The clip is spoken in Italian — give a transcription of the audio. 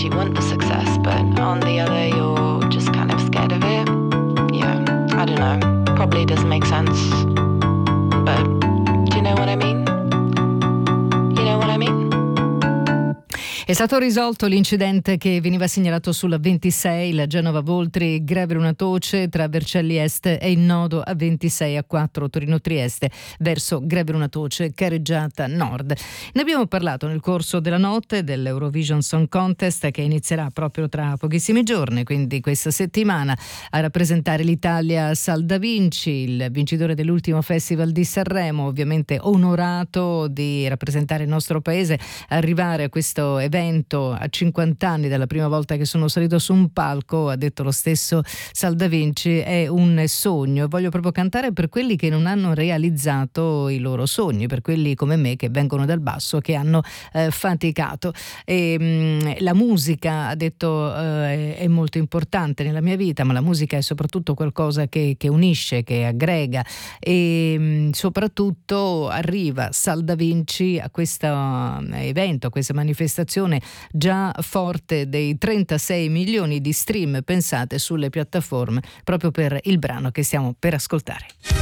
hand, you want the success, but on the other, you're just kind of scared of it. Yeah, I don't know. Probably doesn't make sense. But do you know what I mean? You know what I mean? È stato risolto l'incidente che veniva segnalato sulla 26, la Genova-Voltri, Greve-Lunatoce tra Vercelli Est e il nodo A26A4 Torino-Trieste verso Greve-Lunatoce, Careggiata Nord. Ne abbiamo parlato nel corso della notte dell'Eurovision Song Contest che inizierà proprio tra pochissimi giorni, quindi questa settimana. A rappresentare l'Italia Sal Da Vinci, il vincitore dell'ultimo Festival di Sanremo, ovviamente onorato di rappresentare il nostro paese, arrivare a questo evento a 50 anni dalla prima volta che sono salito su un palco, ha detto lo stesso Sal Da Vinci, è un sogno. Voglio proprio cantare per quelli che non hanno realizzato i loro sogni, per quelli come me che vengono dal basso, che hanno faticato. La musica, ha detto, è molto importante nella mia vita, ma la musica è soprattutto qualcosa che unisce, che aggrega, e soprattutto arriva Sal Da Vinci a questo evento, a questa manifestazione già forte dei 36 milioni di stream pensate sulle piattaforme proprio per il brano che stiamo per ascoltare.